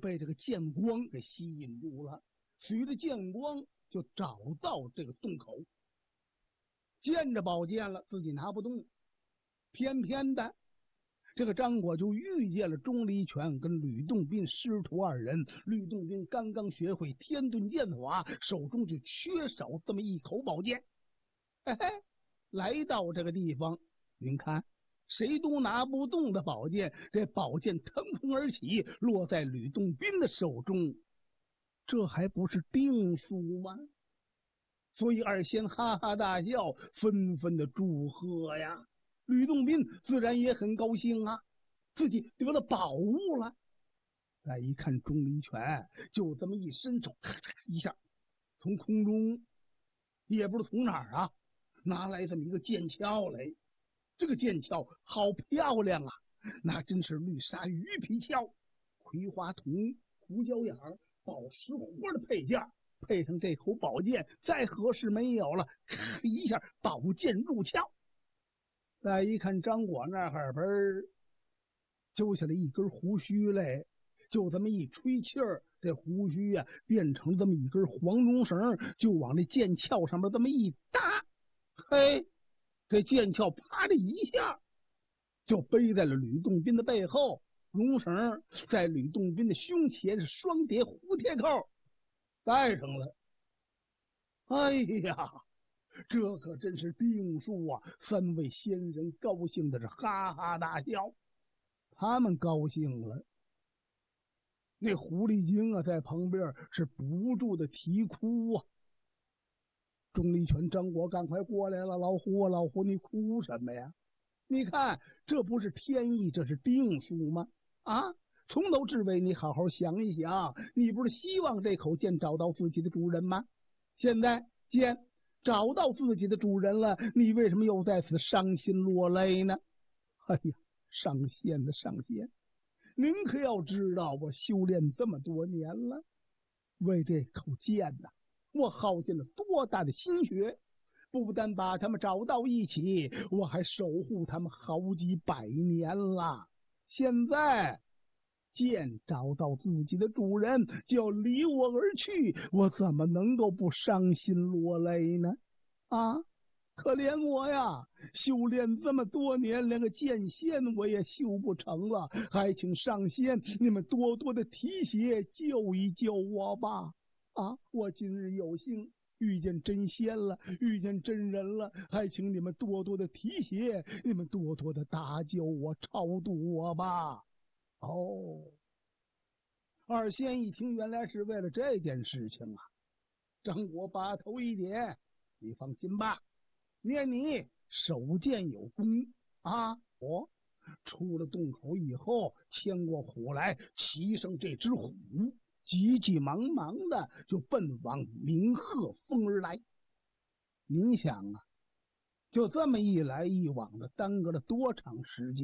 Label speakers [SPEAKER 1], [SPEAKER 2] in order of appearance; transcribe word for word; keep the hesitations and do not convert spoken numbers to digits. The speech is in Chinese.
[SPEAKER 1] 被这个剑光给吸引住了，随着剑光就找到这个洞口，见着宝剑了，自己拿不动，偏偏的这个张果就遇见了钟离权跟吕洞宾师徒二人。吕洞宾刚刚学会天遁剑法，手中就缺少这么一口宝剑。嘿嘿，来到这个地方，您看谁都拿不动的宝剑，这宝剑腾空而起，落在吕洞宾的手中，这还不是定数吗？所以二仙哈哈大笑，纷纷的祝贺呀。吕洞宾自然也很高兴啊，自己得了宝物了。再一看钟离权，就这么一伸手，咔嚓一下，从空中也不知从哪儿啊拿来这么一个剑鞘来。这个剑鞘好漂亮啊，那真是绿鲨鱼皮鞘，葵花铜、胡椒眼儿、宝石花的配件，配上这口宝剑，再合适没有了。咔一下，宝剑入鞘。再一看张果那哈儿揪下来一根胡须来，就这么一吹气儿，这胡须啊变成这么一根黄绒绳，就往这剑鞘上面这么一搭，嘿，这剑鞘啪的一下就背在了吕洞宾的背后，绒绳在吕洞宾的胸前是双叠蝴蝶扣带上了。哎呀，这可真是定数啊！三位仙人高兴的是哈哈大笑。他们高兴了，那狐狸精啊在旁边是不住的啼哭啊。钟离权、张果赶快过来了，老胡啊老胡，你哭什么呀？你看这不是天意，这是定数吗？啊，从头至尾你好好想一想，你不是希望这口剑找到自己的主人吗？现在剑找到自己的主人了，你为什么又在此伤心落泪呢？哎呀，上仙的上仙，您可要知道，我修炼这么多年了，为这口剑呐，我耗尽了多大的心血！不但把他们找到一起，我还守护他们好几百年了。现在剑找到自己的主人，就要离我而去，我怎么能够不伤心落泪呢？啊，可怜我呀！修炼这么多年，连个剑仙我也修不成了，还请上仙你们多多的提携，救一救我吧！啊，我今日有幸遇见真仙了，遇见真人了，还请你们多多的提携，你们多多的搭救我，超度我吧！哦，二仙一听，原来是为了这件事情啊！张果把头一点，你放心吧，念你手剑有功啊！我出了洞口以后，牵过虎来，骑上这只虎，急急忙忙的就奔往明鹤峰而来。您想啊，就这么一来一往的，耽搁了多长时间？